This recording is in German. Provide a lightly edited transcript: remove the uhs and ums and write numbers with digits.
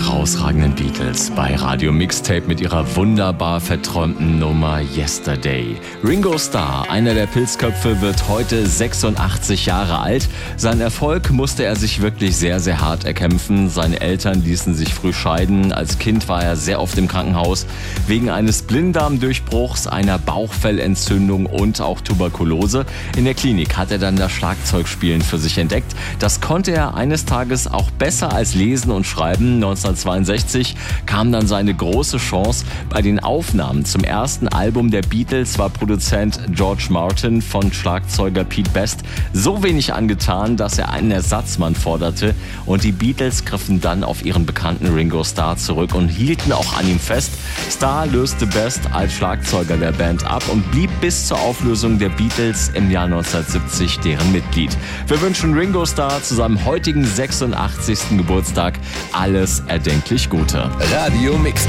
herausragenden Beatles bei Radio Mixtape mit ihrer wunderbar verträumten Nummer Yesterday. Ringo Starr, einer der Pilzköpfe, wird heute 86 Jahre alt. Seinen Erfolg musste er sich wirklich sehr, sehr hart erkämpfen. Seine Eltern ließen sich früh scheiden. Als Kind war er sehr oft im Krankenhaus wegen eines Blinddarmdurchbruchs, einer Bauchfellentzündung und auch Tuberkulose. In der Klinik hat er dann das Schlagzeugspielen für sich entdeckt. Das konnte er eines Tages auch besser als Lesen und Schreiben. 1962 kam dann seine große Chance. Bei den Aufnahmen zum ersten Album der Beatles war Produzent George Martin von Schlagzeuger Pete Best so wenig angetan, dass er einen Ersatzmann forderte, und die Beatles griffen dann auf ihren bekannten Ringo Starr zurück und hielten auch an ihm fest. Starr löste Best als Schlagzeuger der Band ab und blieb bis zur Auflösung der Beatles im Jahr 1970 deren Mitglied. Wir wünschen Ringo Starr zu seinem heutigen 86. Geburtstag alles erdenklich Gute. Radio Mixtape.